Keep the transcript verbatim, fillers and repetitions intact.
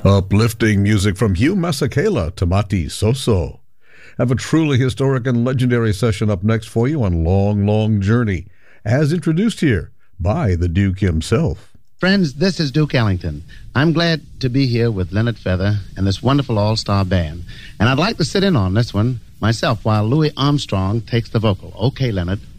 Uplifting music from Hugh Masekela to Mati Soso. Have a truly historic and legendary session up next for you on Long, Long Journey, as introduced here by the Duke himself. Friends, this is Duke Ellington. I'm glad to be here with Leonard Feather and this wonderful all-star band. And I'd like to sit in on this one myself while Louis Armstrong takes the vocal. Okay, Leonard.